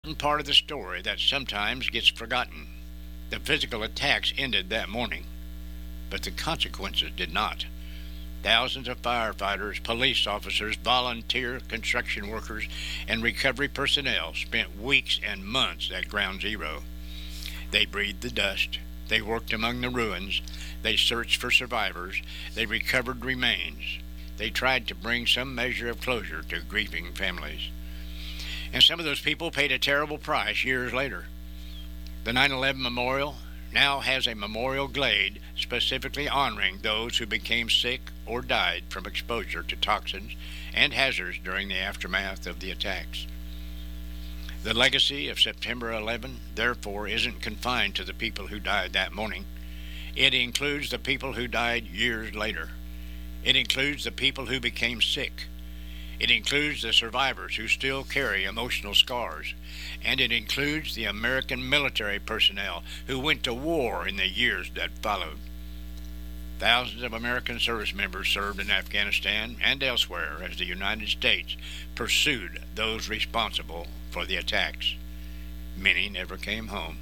important part of the story that sometimes gets forgotten. The physical attacks ended that morning, but the consequences did not. Thousands of firefighters, police officers, volunteer construction workers, and recovery personnel spent weeks and months at Ground Zero. They breathed the dust. They worked among the ruins. They searched for survivors. They recovered remains. They tried to bring some measure of closure to grieving families. And some of those people paid a terrible price years later. The 9/11 Memorial now has a memorial glade specifically honoring those who became sick or died from exposure to toxins and hazards during the aftermath of the attacks. The legacy of September 11, therefore, isn't confined to the people who died that morning. It includes the people who died years later. It includes the people who became sick. It includes the survivors who still carry emotional scars. And it includes the American military personnel who went to war in the years that followed. Thousands of American service members served in Afghanistan and elsewhere as the United States pursued those responsible for the attacks. Many never came home.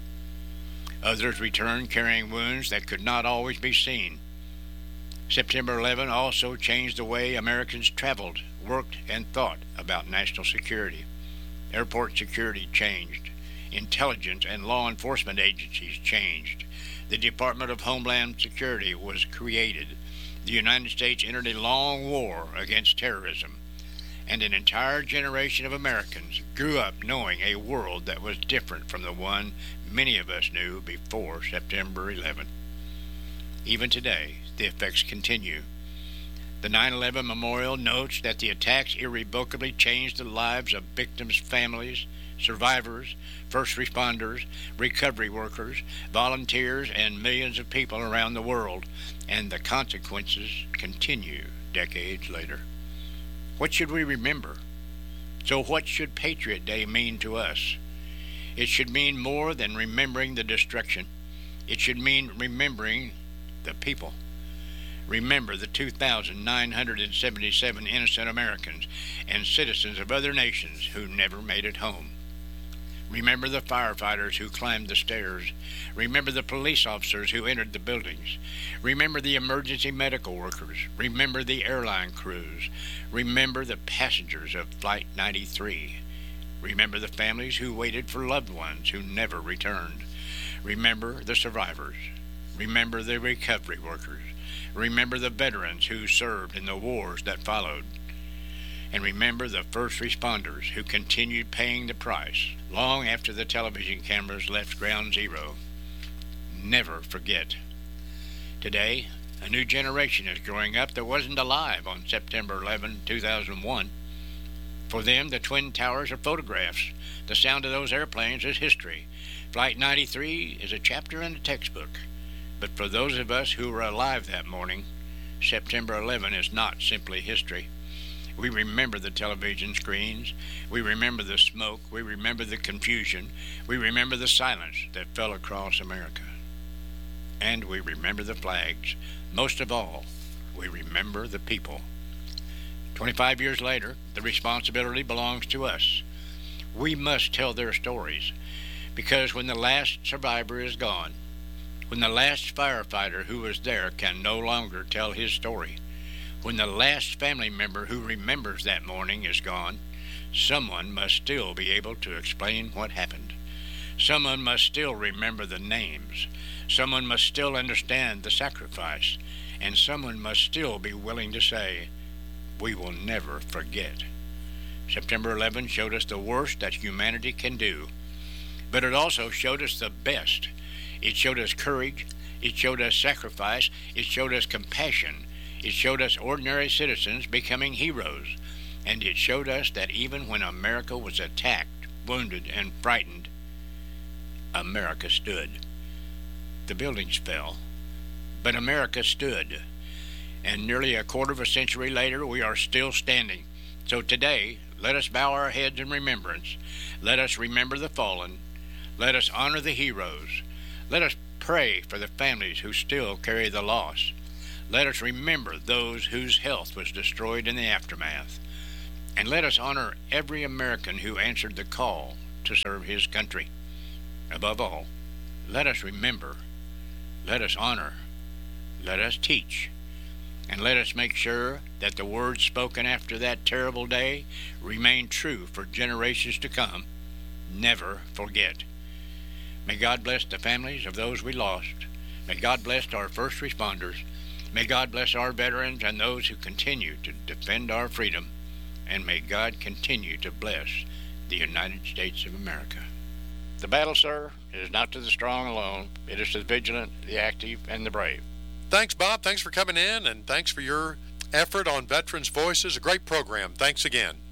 Others returned carrying wounds that could not always be seen. September 11 also changed the way Americans traveled, worked, and thought about national security. Airport security changed. Intelligence and law enforcement agencies changed. The Department of Homeland Security was created. The United States entered a long war against terrorism. And an entire generation of Americans grew up knowing a world that was different from the one many of us knew before September 11. Even today, the effects continue. The 9/11 Memorial notes that the attacks irrevocably changed the lives of victims' families, survivors, first responders, recovery workers, volunteers, and millions of people around the world, and the consequences continue decades later. What should we remember? So what should Patriot Day mean to us? It should mean more than remembering the destruction. It should mean remembering the people. Remember the 2,977 innocent Americans and citizens of other nations who never made it home. Remember the firefighters who climbed the stairs. Remember the police officers who entered the buildings. Remember the emergency medical workers. Remember the airline crews. Remember the passengers of Flight 93. Remember the families who waited for loved ones who never returned. Remember the survivors. Remember the recovery workers. Remember the veterans who served in the wars that followed. And remember the first responders who continued paying the price long after the television cameras left Ground Zero. Never forget. Today, a new generation is growing up that wasn't alive on September 11, 2001. For them, the Twin Towers are photographs. The sound of those airplanes is history. Flight 93 is a chapter in a textbook. But for those of us who were alive that morning, September 11 is not simply history. We remember the television screens. We remember the smoke. We remember the confusion. We remember the silence that fell across America. And we remember the flags. Most of all, we remember the people. 25 years later, the responsibility belongs to us. We must tell their stories, because when the last survivor is gone, when the last firefighter who was there can no longer tell his story, when the last family member who remembers that morning is gone, someone must still be able to explain what happened. Someone must still remember the names. Someone must still understand the sacrifice. And someone must still be willing to say, "We will never forget." September 11 showed us the worst that humanity can do, but it also showed us the best. It showed us courage. It showed us sacrifice. It showed us compassion. It showed us ordinary citizens becoming heroes. And it showed us that even when America was attacked, wounded, and frightened, America stood. The buildings fell, but America stood. And nearly a quarter of a century later, we are still standing. So today, let us bow our heads in remembrance. Let us remember the fallen. Let us honor the heroes. Let us pray for the families who still carry the loss. Let us remember those whose health was destroyed in the aftermath. And let us honor every American who answered the call to serve his country. Above all, let us remember, let us honor, let us teach, and let us make sure that the words spoken after that terrible day remain true for generations to come. Never forget. May God bless the families of those we lost. May God bless our first responders. May God bless our veterans and those who continue to defend our freedom. And may God continue to bless the United States of America. The battle, sir, is not to the strong alone. It is to the vigilant, the active, and the brave. Thanks, Bob. Thanks for coming in, and thanks for your effort on Veterans Voices. A great program. Thanks again.